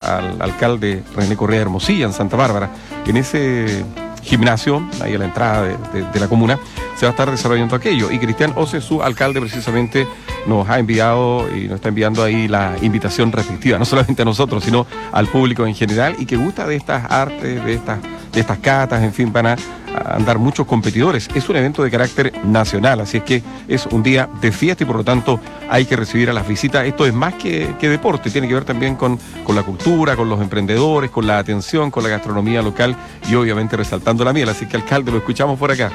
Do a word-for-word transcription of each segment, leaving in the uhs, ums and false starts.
al alcalde René Correa Hermosilla en Santa Bárbara. En ese gimnasio, ahí a la entrada de, de, de la comuna, se va a estar desarrollando aquello. Y Cristian Ose, su alcalde, precisamente nos ha enviado y nos está enviando ahí la invitación respectiva, no solamente a nosotros, sino al público en general, y que gusta de estas artes, de estas, de estas catas, en fin, van a andar muchos competidores. Es un evento de carácter nacional, así es que es un día de fiesta y por lo tanto hay que recibir a las visitas. Esto es más que, que deporte, tiene que ver también con, con la cultura, con los emprendedores, con la atención, con la gastronomía local y obviamente resaltando la miel. Así que, alcalde, lo escuchamos por acá.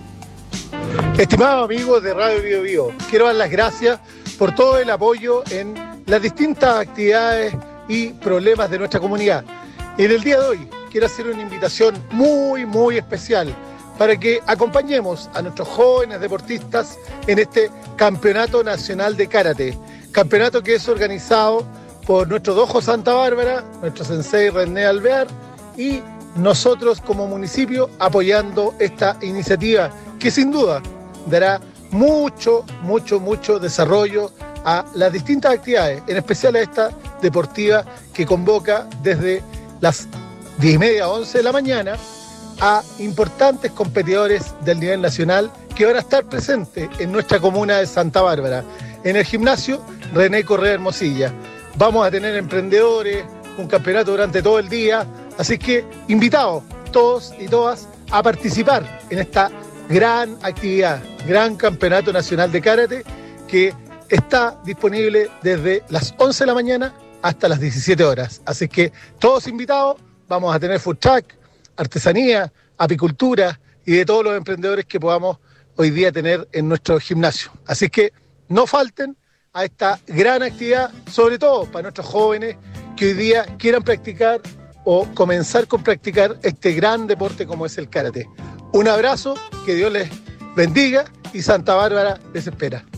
Estimados amigos de Radio Bio Bio, quiero dar las gracias por todo el apoyo en las distintas actividades y problemas de nuestra comunidad. En el día de hoy quiero hacer una invitación muy, muy especial para que acompañemos a nuestros jóvenes deportistas en este Campeonato Nacional de Karate. Campeonato que es organizado por nuestro Dojo Santa Bárbara, nuestro sensei René Alvear y nosotros como municipio apoyando esta iniciativa que sin duda dará mucho, mucho, mucho desarrollo a las distintas actividades, en especial a esta deportiva que convoca desde las diez y media a once de la mañana a importantes competidores del nivel nacional que van a estar presentes en nuestra comuna de Santa Bárbara, en el gimnasio René Correa Hermosilla. Vamos a tener emprendedores, un campeonato durante todo el día, así que invitados todos y todas a participar en esta gran actividad, gran campeonato nacional de karate que está disponible desde las once de la mañana hasta las diecisiete horas. Así que todos invitados, vamos a tener food truck, artesanía, apicultura y de todos los emprendedores que podamos hoy día tener en nuestro gimnasio. Así que no falten a esta gran actividad, sobre todo para nuestros jóvenes que hoy día quieran practicar o comenzar con practicar este gran deporte como es el karate. Un abrazo, que Dios les bendiga y Santa Bárbara les espera.